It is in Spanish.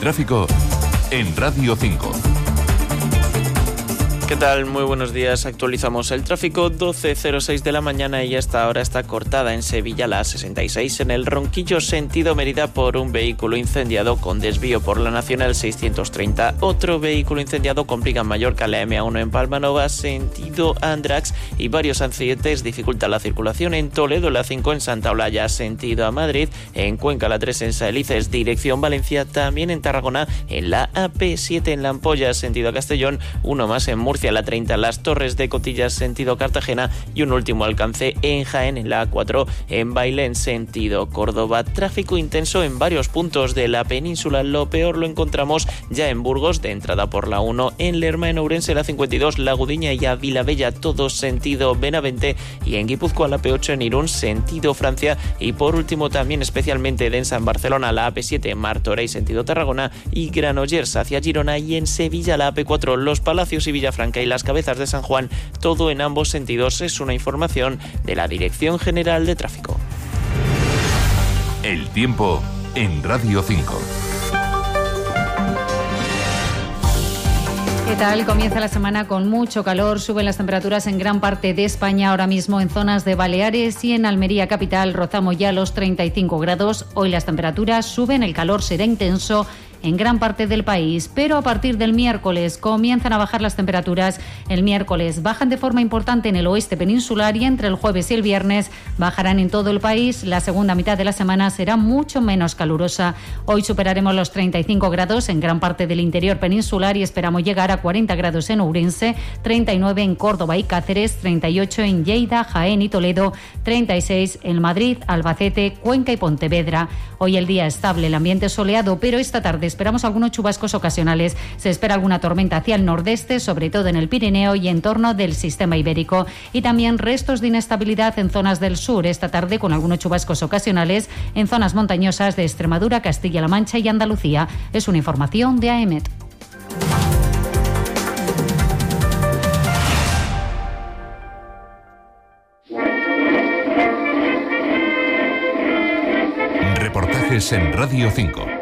tráfico en Radio 5. ¿Qué tal? Muy buenos días. Actualizamos el tráfico. 12:06 de la mañana y hasta ahora está cortada en Sevilla la A66 en el Ronquillo sentido Mérida por un vehículo incendiado con desvío por la Nacional 630. Otro vehículo incendiado complica en Mallorca la M1 en Palmanova sentido Andrax y varios accidentes dificultan la circulación en Toledo, la 5 en Santa Olalla sentido a Madrid, en Cuenca la 3 en Saelices dirección Valencia, también en Tarragona en la AP7 en La Ampolla sentido a Castellón, uno más en Murcia la 30 Las Torres de Cotillas sentido Cartagena y un último alcance en Jaén en la A4 en Bailén sentido Córdoba. Tráfico intenso en varios puntos de la península. Lo peor lo encontramos ya en Burgos de entrada por la 1, en Lerma, en Ourense la 52, La Gudiña y a Vilabella todo sentido Benavente y en Guipúzcoa la P8 en Irún sentido Francia y por último también especialmente densa en Barcelona la AP7 Martorell sentido Tarragona y Granollers hacia Girona y en Sevilla la AP4 Los Palacios y Villafranca y Las Cabezas de San Juan, todo en ambos sentidos. Es una información de la Dirección General de Tráfico. El tiempo en Radio 5. ¿Qué tal? Comienza la semana con mucho calor, suben las temperaturas en gran parte de España, ahora mismo en zonas de Baleares y en Almería capital rozamos ya los 35 grados. Hoy las temperaturas suben, el calor será intenso en gran parte del país, pero a partir del miércoles comienzan a bajar las temperaturas. El miércoles bajan de forma importante en el oeste peninsular y entre el jueves y el viernes bajarán en todo el país. La segunda mitad de la semana será mucho menos calurosa. Hoy superaremos los 35 grados en gran parte del interior peninsular y esperamos llegar a 40 grados en Ourense, 39 en Córdoba y Cáceres, 38 en Lleida, Jaén y Toledo, 36 en Madrid, Albacete, Cuenca y Pontevedra. Hoy el día estable, el ambiente soleado, pero esta tarde esperamos algunos chubascos ocasionales. Se espera alguna tormenta hacia el nordeste, sobre todo en el Pirineo y en torno del sistema ibérico. Y también restos de inestabilidad en zonas del sur esta tarde con algunos chubascos ocasionales en zonas montañosas de Extremadura, Castilla-La Mancha y Andalucía. Es una información de AEMET. Reportajes en Radio 5.